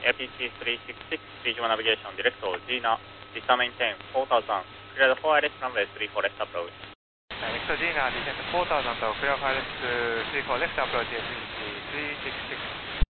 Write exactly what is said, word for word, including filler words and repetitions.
エーピーシーさんびゃくろくじゅうろく、Regional Navigation Direct Gina, Vista maintain four thousand, cleared for I L S runway three four left approach. Next Gina, descent four thousand, clear for I L S three four left approach, A P C three six six.